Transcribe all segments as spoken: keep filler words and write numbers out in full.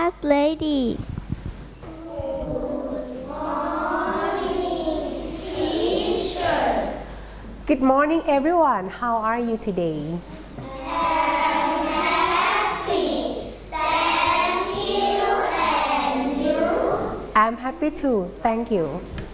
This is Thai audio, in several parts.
class lady. Good morning, everyone. How are you today? I'm happy. Thank you. And you? I'm happy too. Thank you.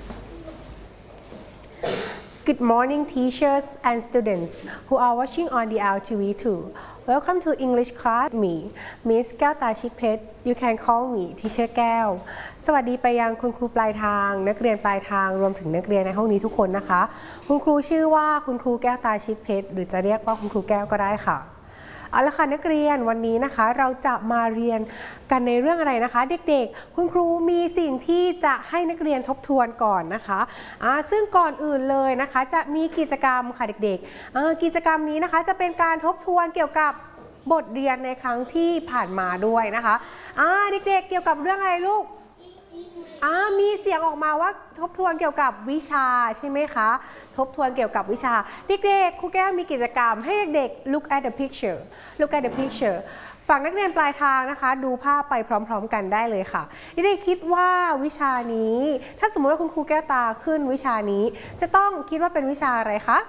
Good morning, teachers and students who are watching on the L T V too. Welcome to English class. Me, Miss แก้วตาชิดเพชร You can call me Teacher แก้ว สวัสดีไปยังคุณครูปลายทางนักเรียนปลายทางรวมถึงนักเรียนในห้องนี้ทุกคนนะคะคุณครูชื่อว่าคุณครูแก้วตาชิดเพชรหรือจะเรียกว่าคุณครูแก้วก็ได้ค่ะเอาละค่ะนักเรียนวันนี้นะคะเราจะมาเรียนกันในเรื่องอะไรนะคะเด็กๆคุณครูมีสิ่งที่จะให้นักเรียนทบทวนก่อนนะคะะซึ่งก่อนอื่นเลยนะคะจะมีกิจกรรมค่ะเด็กๆกิจกรรมนี้นะคะจะเป็นการทบทวนเกี่ยวกับบทเรียนในครั้งที่ผ่านมาด้วยนะคะเด็กๆเกี่ยวกับเรื่องอะไรลูกมีเสียงออกมาว่าทบทวนเกี่ยวกับวิชาใช่ไหมคะทบทวนเกี่ยวกับวิชาเด็กๆครูแก้วมีกิจกรรมให้เด็กๆ look at the picture look at the picture ฝั่งนักเรียนปลายทางนะคะดูภาพไปพร้อมๆกันได้เลยค่ะเด็กๆคิดว่าวิชานี้ถ้าสมมติว่าคุณครูแก้วตาขึ้นวิชานี้จะต้องคิดว่าเป็นวิชาอะไรคะ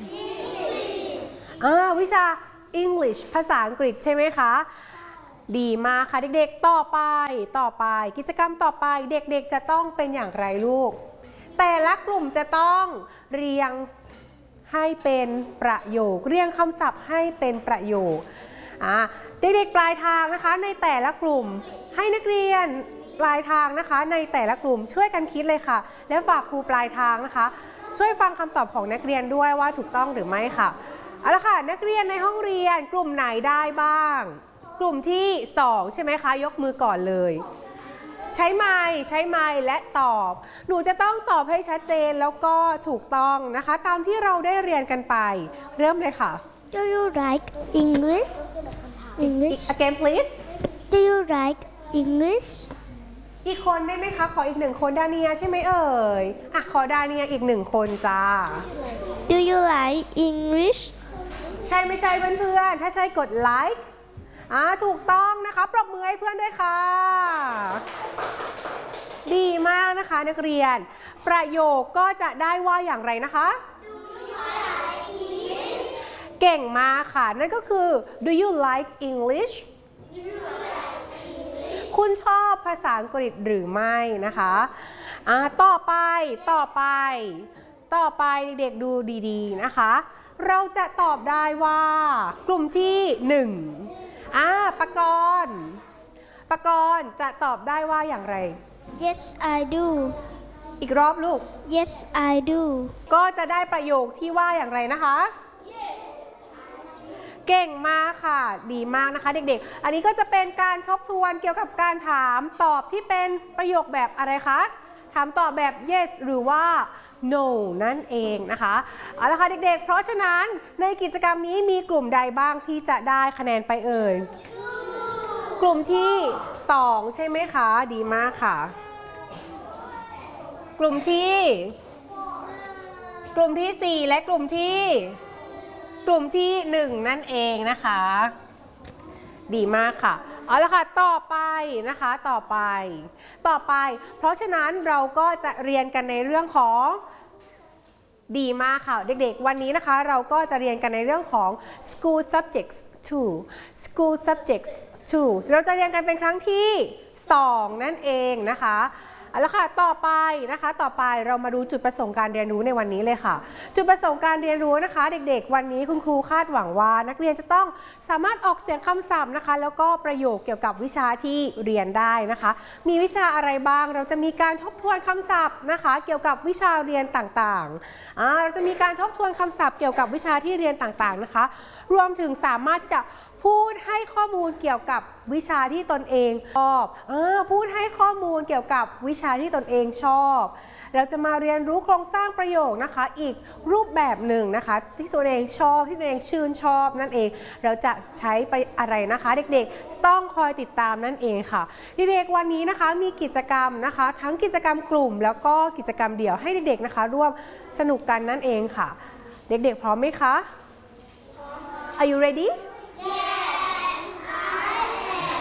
วิชา English ภาษาอังกฤษใช่ไหมคะดีมากค่ะเด็กๆต่อไปต่อไปกิจกรรมต่อไปเด็กๆจะต้องเป็นอย่างไรลูกแต่ละกลุ่มจะต้องเรียงให้เป็นประโยคเรียงคำศัพท์ให้เป็นประโยคอ่ะเด็กๆปลายทางนะคะในแต่ละกลุ่มให้นักเรียนปลายทางนะคะในแต่ละกลุ่มช่วยกันคิดเลยค่ะและฝากครูปลายทางนะคะช่วยฟังคำตอบของนักเรียนด้วยว่าถูกต้องหรือไม่ค่ะเอาละค่ะนักเรียนในห้องเรียนกลุ่มไหนได้บ้างกลุ่มที่สองใช่ไหมคะยกมือก่อนเลยใช้ไมค์ใช้ไมค์และตอบหนูจะต้องตอบให้ชัดเจนแล้วก็ถูกต้องนะคะตามที่เราได้เรียนกันไปเริ่มเลยค่ะ Do you like English English Again please Do you like English อีกคนได้ไหมคะขออีกหนึ่งคนดาเนียใช่ไหมเอ่ยอ่ะขอดาเนียอีกหนึ่งคนจ้า Do you like English ใช่ไม่ใช่เพื่อนๆถ้าใช่กด likeอ่าถูกต้องนะคะปรบมือให้เพื่อนด้วยค่ะดีมากนะคะนักเรียนประโยคก็จะได้ว่าอย่างไรนะคะเก่งมากค่ะนั่นก็คือ Do you like English คุณชอบภาษาอังกฤษหรือไม่นะคะอ่าต่อไปต่อไปต่อไปเด็กๆดูดีๆนะคะเราจะตอบได้ว่ากลุ่มที่หนึ่งอ่าปกรณ์ปกรณ์จะตอบได้ว่าอย่างไร Yes I do อีกรอบลูก Yes I do ก็จะได้ประโยคที่ว่าอย่างไรนะคะ yes. เก่งมากค่ะดีมากนะคะเด็กๆอันนี้ก็จะเป็นการทบทวนเกี่ยวกับการถามตอบที่เป็นประโยคแบบอะไรคะถามตอบแบบ yes หรือว่า no นั่นเองนะคะเอาละค่ะเด็กๆเพราะฉะนั้นในกิจกรรมนี้มีกลุ่มใดบ้างที่จะได้คะแนนไปเอ่ยกลุ่มที่สองใช่ไหมคะดีมากค่ะกลุ่มที่กลุ่มที่สี่และกลุ่มที่กลุ่มที่หนึ่งนั่นเองนะคะดีมากค่ะเอาละค่ะต่อไปนะคะต่อไปต่อไปเพราะฉะนั้นเราก็จะเรียนกันในเรื่องของดีมากค่ะเด็กๆวันนี้นะคะเราก็จะเรียนกันในเรื่องของ school subjects two school subjects two เราจะเรียนกันเป็นครั้งที่สองนั่นเองนะคะเอาละค่ะต่อไปนะคะต่อไปเรามาดูจุดประสงค์การเรียนรู้ในวันนี้เลยค่ะจุดประสงค์การเรียนรู้นะคะเด็กๆวันนี้คุณครูคาดหวังว่านักเรียนจะต้องสามารถออกเสียงคำศัพท์นะคะแล้วก็ประโยคเกี่ยวกับวิชาที่เรียนได้นะคะมีวิชาอะไรบ้างเราจะมีการทบทวนคำศัพท์นะคะเกี่ยวกับวิชาเรียนต่างๆอ่าเราจะมีการทบทวนคำศัพท์เกี่ยวกับวิชาที่เรียนต่างๆนะคะรวมถึงสามารถที่จะพูดให้ข้อมูลเกี่ยวกับวิชาที่ตนเองชอบเออพูดให้ข้อมูลเกี่ยวกับวิชาที่ตนเองชอบเราจะมาเรียนรู้โครงสร้างประโยคนะคะอีกรูปแบบหนึ่งนะคะที่ตัวเองชอบที่ตัวเองชื่นชอบนั่นเองเราจะใช้ไปอะไรนะคะเด็กๆจะต้องคอยติดตามนั่นเองค่ะเด็กๆวันนี้นะคะมีกิจกรรมนะคะทั้งกิจกรรมกลุ่มแล้วก็กิจกรรมเดี่ยวให้เด็กๆนะคะร่วมสนุกกันนั่นเองค่ะเด็กๆพร้อมไหมคะ Are you ready? Yes, I am.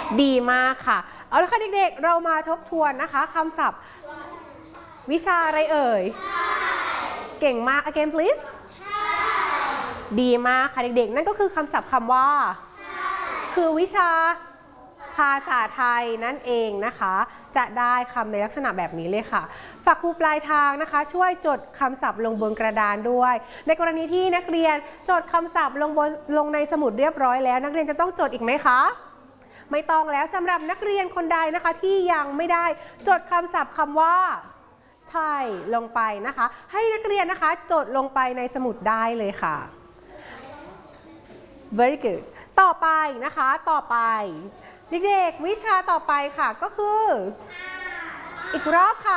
ดีมากค่ะเอาละค่ะเด็กๆเรามาทบทวนนะคะคำศัพท์วิชาอะไรเอ่ยเก่งมาก again please ดีมากค่ะเด็กๆนั่นก็คือคำศัพท์คำว่าคือวิชาภาษาไทยนั่นเองนะคะจะได้คำในลักษณะแบบนี้เลยค่ะฝากครูปลายทางนะคะช่วยจดคำศัพท์ลงบนกระดานด้วยในกรณีที่นักเรียนจดคำศัพท์ลงบนลงในสมุดเรียบร้อยแล้วนักเรียนจะต้องจดอีกไหมคะไม่ต้องแล้วสำหรับนักเรียนคนใดนะคะที่ยังไม่ได้จดคำศัพท์คำว่าใช่ลงไปนะคะให้นักเรียนนะคะจดลงไปในสมุดได้เลยค่ะ very good ต่อไปนะคะต่อไปเด็กๆวิชาต่อไปค่ะก็คืออีกรอบค่ะ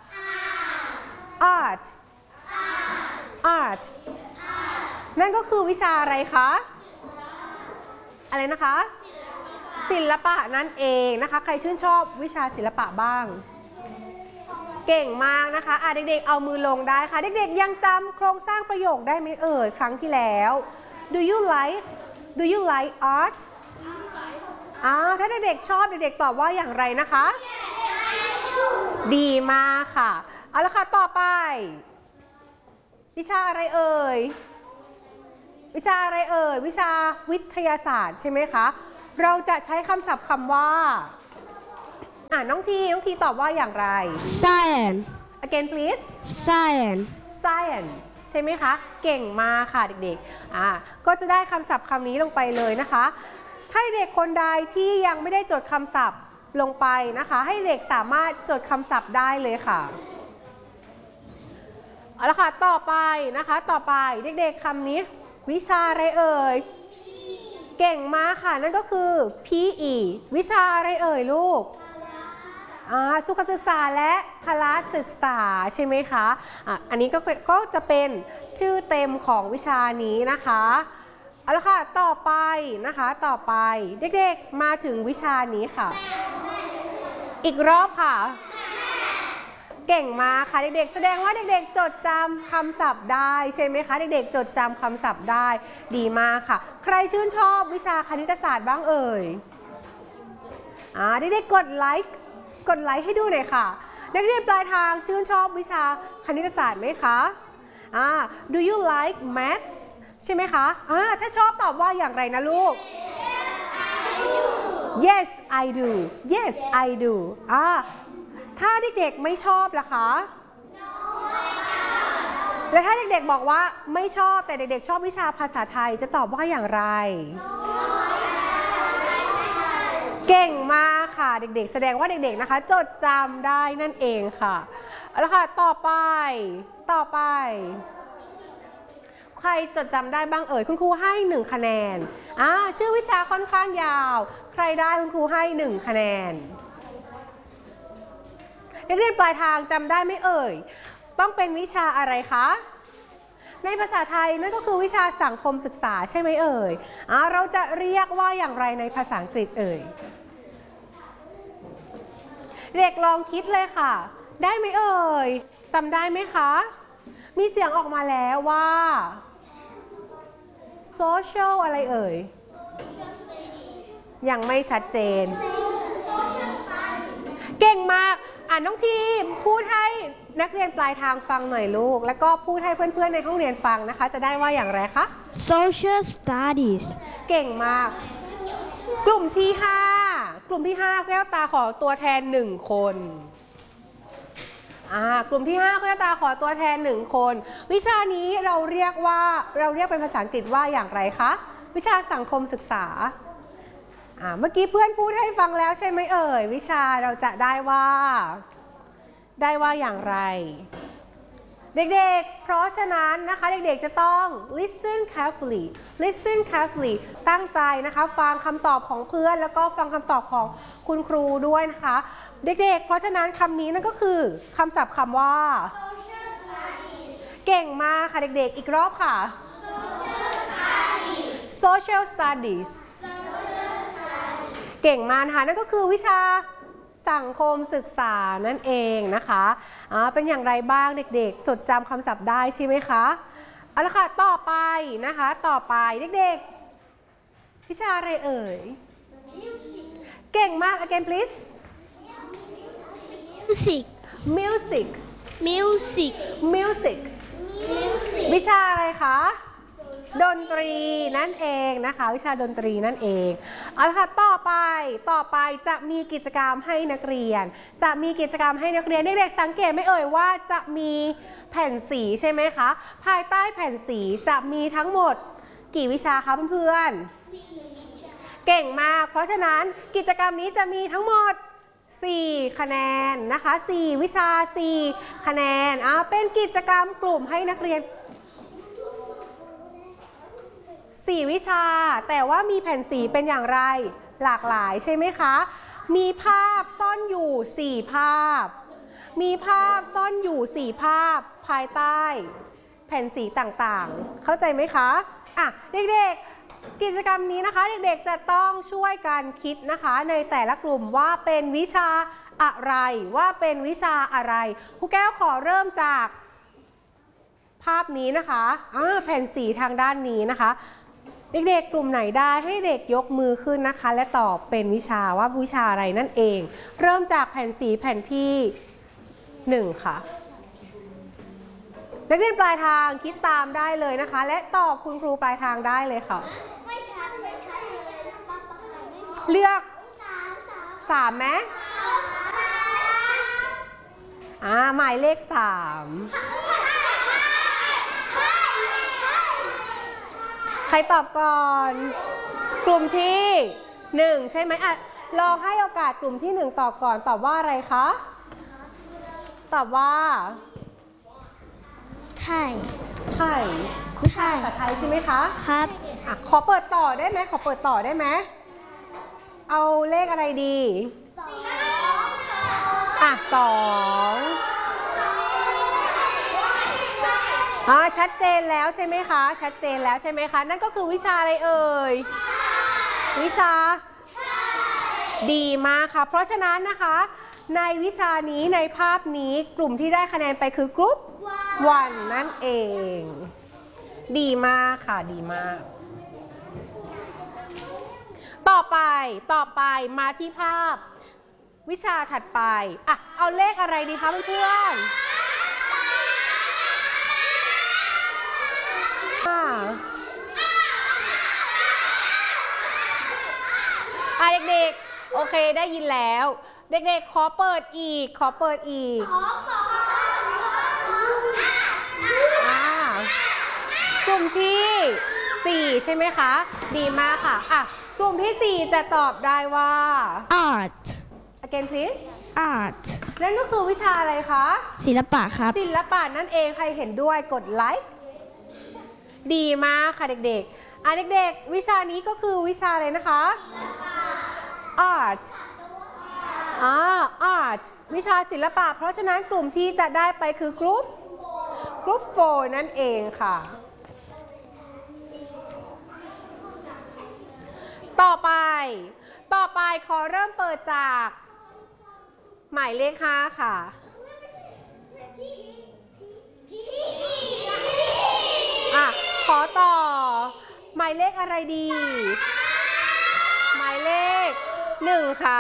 art art นั่นก็คือวิชาอะไรคะอะไรนะคะศิลปะนั่นเองนะคะใครชื่นชอบวิชาศิลปะบ้างเก่งมากนะคะอ่ะเด็กๆเอามือลงได้ค่ะเด็กๆยังจำโครงสร้างประโยคได้ไหมเอ่ยครั้งที่แล้ว do you like do you like artอ่าถ้าเด็กๆชอบเด็กๆตอบว่าอย่างไรนะคะ ดีมากค่ะเอาละค่ะต่อไปวิชาอะไรเอ่ยวิชาอะไรเอ่ยวิชาวิทยาศาสตร์ใช่ไหมคะเราจะใช้คำศัพท์คำว่าอ่าน้องทีน้องทีตอบว่าอย่างไร science again please science science ใช่ไหมคะเก่งมากค่ะเด็กๆอ่าก็จะได้คำศัพท์คำนี้ลงไปเลยนะคะถ้าเด็กคนใดที่ยังไม่ได้จดคำศัพท์ลงไปนะคะให้เด็กสามารถจดคำศัพท์ได้เลยค่ะเอาละค่ะต่อไปนะคะต่อไปเด็กๆคำนี้วิชาอะไรเอ่ยเก่งมากค่ะนั่นก็คือ พี อี วิชาอะไรเอ่ยลูกอ่าสุขศึกษาและพละศึกษาใช่ไหมคะอ่ะอันนี้ก็ก็จะเป็นชื่อเต็มของวิชานี้นะคะเอาละค่ะต่อไปนะคะต่อไปเด็กๆมาถึงวิชานี้ค่ะอีกรอบค่ะเก่งมากค่ะเด็กๆแสดงว่าเด็กๆจดจำคำศัพท์ได้ใช่ไหมคะเด็กๆจดจำคำศัพท์ได้ดีมากค่ะใครชื่นชอบวิชาคณิตศาสตร์บ้างเอ่ยอ่าเด็กๆกดไลค์กดไลค์ให้ดูหน่อยค่ะนักเรียนปลายทางชื่นชอบวิชาคณิตศาสตร์ไหมคะอ่า do you like maths ใช่ไหมคะอ่าถ้าชอบตอบว่าอย่างไรนะลูก yes I do yes I do อ่าถ้าเด็กๆไม่ชอบล่ะคะและถ้าเด็กๆบอกว่าไม่ชอบแต่เด็กๆชอบวิชาภาษาไทยจะตอบว่าอย่างไรเก่งมากค่ะเด็กๆแสดงว่าเด็กๆนะคะจดจำได้นั่นเองค่ะเอาละค่ะต่อไปต่อไปใครจดจำได้บ้างเอ่ยคุณครูให้หนึ่งคะแนนอ่าชื่อวิชาค่อนข้างยาวใครได้คุณครูให้หนึ่งคะแนนนักเรียนปลายทางจำได้ไหมเอ่ยต้องเป็นวิชาอะไรคะในภาษาไทยนั่นก็คือวิชาสังคมศึกษาใช่ไหมเอ่ยอ่าเราจะเรียกว่าอย่างไรในภาษาอังกฤษเอ่ยเด็กลองคิดเลยค่ะได้ไหมเอ่ยจำได้ไหมคะมีเสียงออกมาแล้วว่า social อะไรเอ่ยยังไม่ชัดเจนเก่งมากอ่ะน้องทีมพูดให้นักเรียนปลายทางฟังหน่อยลูกแล้วก็พูดให้เพื่อนๆในห้องเรียนฟังนะคะจะได้ว่าอย่างไรคะ social studies เก่งมากกลุ่มที่ห้ากลุ่มที่ห้าแก้วตาขอตัวแทนหนึ่งคนอ่ากลุ่มที่ห้าแก้วตาขอตัวแทนหนึ่งคนวิชานี้เราเรียกว่าเราเรียกเป็นภาษาอังกฤษว่าอย่างไรคะวิชาสังคมศึกษาอ่าเมื่อกี้เพื่อนพูดให้ฟังแล้วใช่ไหมเอ่ยวิชาเราจะได้ว่าได้ว่าอย่างไรเด็กๆเพราะฉะนั้นนะคะเด็กๆจะต้อง listen carefully listen carefully ตั้งใจนะคะฟังคำตอบของเพื่อนแล้วก็ฟังคำตอบของคุณครูด้วยนะคะเด็กๆเพราะฉะนั้นคำนี้นั่นก็คือคำศัพท์คำว่า เก่งมากค่ะเด็กๆอีกรอบค่ะ social studies เก่งมากนะคะนั่นก็คือวิชาสังคมศึกษานั่นเองนะคะอ่าเป็นอย่างไรบ้างเด็กๆจดจำคำศัพท์ได้ใช่ไหมคะเอาละค่ะต่อไปนะคะต่อไปเด็กๆวิชาอะไรเอ่ยเก่งมาก again please music music music music วิชาอะไรคะดนตรีนั่นเองนะคะวิชาดนตรีนั่นเองเอาละค่ะต่อไปต่อไปจะมีกิจกรรมให้นักเรียนจะมีกิจกรรมให้นักเรียนเด็กๆสังเกตไหมเอ่ยว่าจะมีแผ่นสีใช่ไหมคะภายใต้แผ่นสีจะมีทั้งหมดกี่วิชาคะเพื่อนๆเก่งมากเพราะฉะนั้นกิจกรรมนี้จะมีทั้งหมดสี่คะแนนนะคะสี่วิชาสี่คะแนนอ่าเป็นกิจกรรมกลุ่มให้นักเรียนสี่วิชาแต่ว่ามีแผ่นสีเป็นอย่างไรหลากหลายใช่ไหมคะมีภาพซ่อนอยู่สี่ภาพมีภาพซ่อนอยู่สี่ภาพภายใต้แผ่นสีต่างๆเข้าใจไหมคะอ่ะเด็กๆกิจกรรมนี้นะคะเด็กๆจะต้องช่วยกันคิดนะคะในแต่ละกลุ่มว่าเป็นวิชาอะไรว่าเป็นวิชาอะไรครูแก้วขอเริ่มจากภาพนี้นะคะอ่าแผ่นสีทางด้านนี้นะคะเด็กๆกลุ่มไหนได้ให้เด็กยกมือขึ้นนะคะและตอบเป็นวิชาว่าวิชาอะไรนั่นเองเริ่มจากแผ่นสีแผ่นที่หนึ่งค่ะนักเรียนปลายทางคิดตามได้เลยนะคะและตอบคุณครูปลายทางได้เลยค่ะไม่ชัดไม่ชัดเลยป้าป้าไม่เลือกสามสามสามไหมอ่าหมายเลขสามใครตอบก่อนกลุ่มที่หนึ่งใช่ไหมอ่ะลองให้โอกาสกลุ่มที่หนึ่งตอบก่อนตอบว่าอะไรคะตอบว่าไทยไทยวิชาภาษาไทยใช่ไหมคะครับอ่ะขอเปิดต่อได้ไหมขอเปิดต่อได้ไหมเอาเลขอะไรดีอ่ะสองอ่าชัดเจนแล้วใช่ไหมคะชัดเจนแล้วใช่ไหมคะนั่นก็คือวิชาอะไรเอ่ยวิชาดีมากค่ะเพราะฉะนั้นนะคะในวิชานี้ในภาพนี้กลุ่มที่ได้คะแนนไปคือกลุ่มวันนั่นเองดีมากค่ะดีมากต่อไปต่อไปมาที่ภาพวิชาถัดไปอ่ะเอาเลขอะไรดีคะเพื่อนๆอ่ะเด็กๆโอเคได้ยินแล้วเด็กๆขอเปิดอีกขอเปิดอีกอ่ากลุ่มที่สี่ใช่ไหมคะดีมากค่ะอ่ะกลุ่มที่สี่จะตอบได้ว่า art again please art นั่นก็คือวิชาอะไรคะศิลปะครับศิลปะนั่นเองใครเห็นด้วยกดไลค์ดีมากค่ะเด็กๆอ่ะเด็กๆวิชานี้ก็คือวิชาอะไรนะคะ art อ่า art วิชาศิลปะเพราะฉะนั้นกลุ่มที่จะได้ไปคือกลุ่มกลุ่มโฟร์นั่นเองค่ะต่อไปต่อไปขอเริ่มเปิดจากหมายเลขห้าค่ะอ่ะขอต่อหมายเลขอะไรดีหมายเลขหนึ่งค่ะ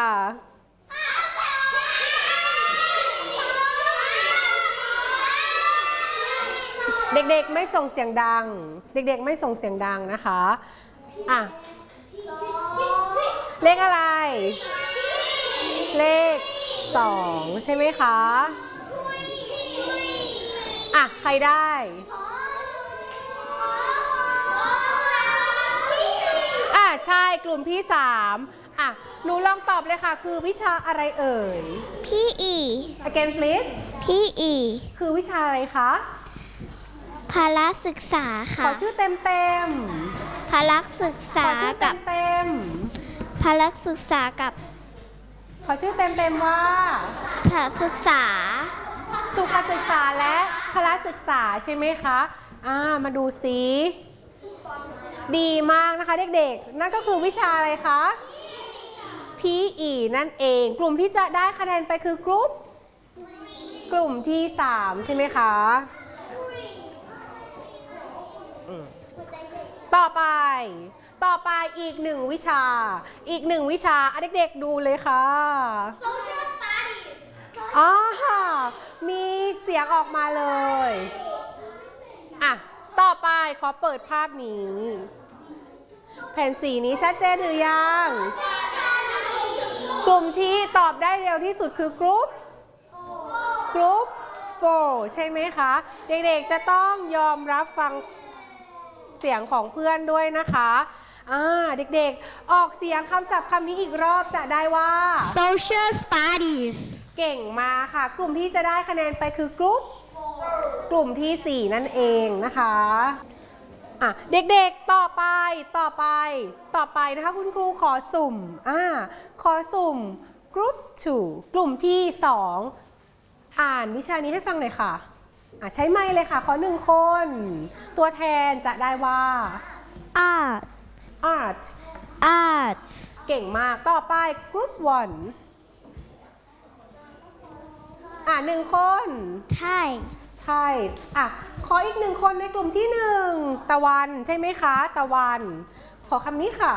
เด็กๆไม่ส่งเสียงดังเด็กๆไม่ส่งเสียงดังนะคะอ่ะเลขอะไรเลขสองใช่ไหมคะอ่ะใครได้อ่ะใช่กลุ่มที่สามอ่ะหนูลองตอบเลยค่ะคือวิชาอะไรเอ่ยพี อี again please พี อีคือวิชาอะไรคะพละศึกษาค่ะขอชื่อเต็มเต็มพละศึกษาขอชื่อเต็กับมเต็มพละศึกษากับขอชื่อเต็มเต็มว่าพละศึกษาสุขศึกษาและพละศึกษาใช่ไหมคะอ่ามาดูสิดีมากนะคะเด็กๆนั่นก็คือวิชาอะไรคะ พี อี นั่นเองกลุ่มที่จะได้คะแนนไปคือกลุ่มกลุ่มที่สามใช่ไหมคะต่อไปต่อไปอีกหนึ่งวิชา อีกหนึ่งวิชาอ่ะเด็กๆดูเลยค่ะ social studies อ๋อมีเสียงออกมาเลย อ่ะ ต่อไปขอเปิดภาพนี้ แผ่นสีนี้ชัดเจนหรือยัง กลุ่มที่ตอบได้เร็วที่สุดคือกรุ๊ป กรุ๊ปโฟร์ใช่ไหมคะ เด็กๆจะต้องยอมรับฟังเสียงของเพื่อนด้วยนะคะอ่าเด็กๆออกเสียงคำศัพท์คำนี้อีกรอบจะได้ว่า social studies เก่งมาค่ะ กลุ่มที่จะได้คะแนนไปคือกรุ๊ปกลุ่มที่สี่นั่นเองนะคะอ่ะเด็กๆต่อไปต่อไปต่อไปนะคะคุณครูขอสุ่มอ่าขอสุ่มกรุ๊ปสองกลุ่มที่สองอ่านวิชานี้ให้ฟังหน่อยค่ะอ่ะใช้ไมค์เลยค่ะขอหนึ่งคน ตัวแทนจะได้ว่า art art art เก่งมากต่อไปกรุ๊ปหนึ่งอ่ะหนึ่งคน Thai ใช่อ่ะขออีกหนึ่งคนในกลุ่มที่หนึ่งตะวันใช่ไหมคะตะวัน ขอคำนี้ค่ะ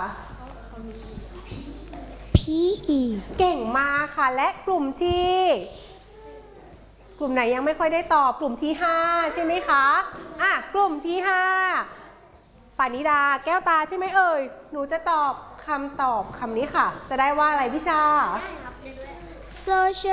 พีอีเก่งมากค่ะและกลุ่มที่ กลุ่มไหนยังไม่ค่อยได้ตอบกลุ่มที่ห้าใช่ไหมคะอ่ะกลุ่มที่ห้าปานิดาแก้วตาใช่ไหมเอ่ยหนูจะตอบคำตอบคำนี้ค่ะ จะได้ว่าอะไรพิชา social